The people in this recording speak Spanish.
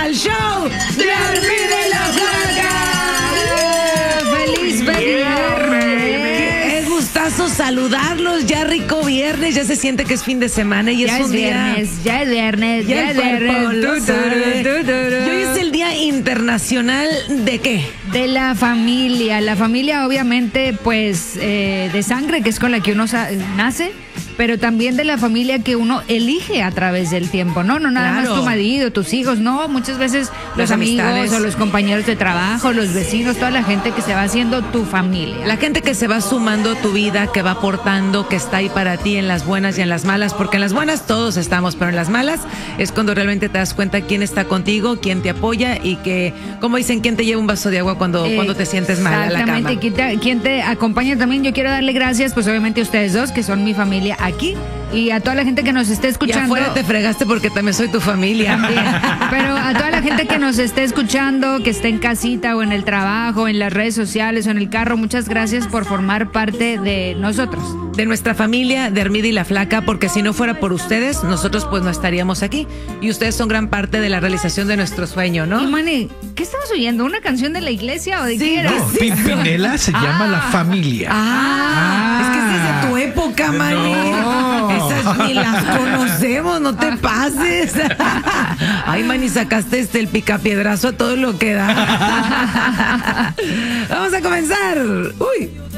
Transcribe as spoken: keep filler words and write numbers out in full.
al show de Armida y la Flaca. ¡Feliz viernes! Qué gustazo saludarlos, ya rico viernes, ya se siente que es fin de semana y Ya es un es viernes, ya es viernes, día... ya es el cuerpo viernes. lo Tu, sabe. tu, tu, tu, tu. Y hoy es el Día Internacional ¿de qué? De la familia. La familia, obviamente, pues, eh, de sangre, que es con la que uno sa- nace, pero también de la familia que uno elige a través del tiempo, ¿no? No nada Claro. más tu marido, tus hijos, no. Muchas veces los Las amigos amistades. o los compañeros de trabajo, los vecinos, toda la gente que se va haciendo tu familia. La gente que se va sumando a tu vida, que va aportando, que está ahí para ti en las buenas y en las malas, porque en las buenas todos estamos, pero en las malas es cuando realmente te das cuenta quién está contigo, quién te apoya y que, como dicen, quién te lleva un vaso de agua cuando, cuando te sientes mal a la cama. Exactamente, ¿quién te, quién te acompaña también? Yo quiero darle gracias, pues obviamente a ustedes dos, que son mi familia aquí, y a toda la gente que nos esté Y escuchando. afuera te fregaste porque también soy tu familia. También. Pero a toda la gente que nos esté escuchando, que esté en casita o en el trabajo, en las redes sociales o en el carro, muchas gracias por formar parte de nosotros. De nuestra familia, de Armida y la Flaca, porque si no fuera por ustedes, nosotros pues no estaríamos aquí. Y ustedes son gran parte de la realización de nuestro sueño, ¿no? Y Manny, ¿qué estamos oyendo? ¿Una canción de la iglesia o de Sí, qué era? no. Pimpinela se llama La Familia. Ah, es que esa es de tu época, Manny. No. Esas ni las conocemos, no te pases. Ay, Manny, sacaste este el picapiedrazo a todo lo que da. Vamos a comenzar. Uy.